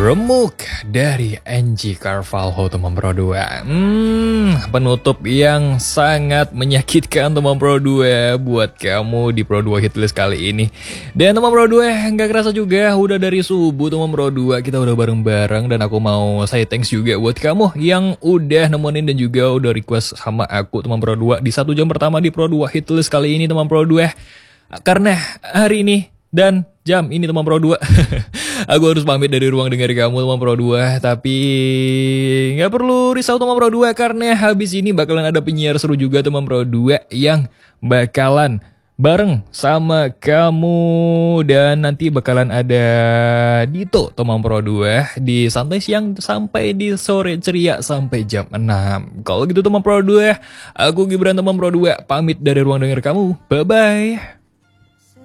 Remuk dari Angie Carvalho teman Pro 2. Penutup yang sangat menyakitkan teman Pro 2 buat kamu di Pro 2 hitlist kali ini. Dan teman Pro 2 nggak kerasa juga udah dari subuh teman Pro 2 kita udah bareng-bareng, dan aku mau say thanks juga buat kamu yang udah nemenin dan juga udah request sama aku teman Pro 2 di 1 jam pertama di Pro 2 hitlist kali ini teman Pro 2. Karena hari ini dan jam ini teman Pro 2 aku harus pamit dari ruang dengar kamu teman Pro 2. Tapi nggak perlu risau teman Pro 2, karena habis ini bakalan ada penyiar seru juga teman Pro 2 yang bakalan bareng sama kamu. Dan nanti bakalan ada Dito teman Pro 2 di santai siang sampai di sore ceria sampai jam 6. Kalau gitu teman Pro 2, aku Gibran teman Pro 2 pamit dari ruang dengar kamu. Bye bye.